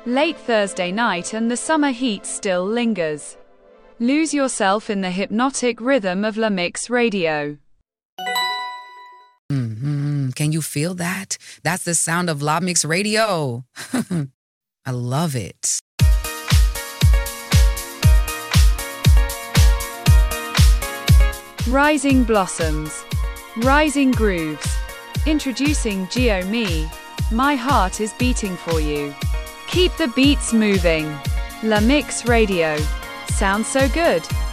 Late Thursday night and the summer heat still lingers. Lose yourself in the hypnotic rhythm of La Mix Radio. Can you feel that? That's the sound of La Mix Radio. I love it. Rising Blossoms. Rising Grooves. Introducing Gio Me. My heart is beating for you. Keep the beats moving. La Mix Radio. Sounds so good.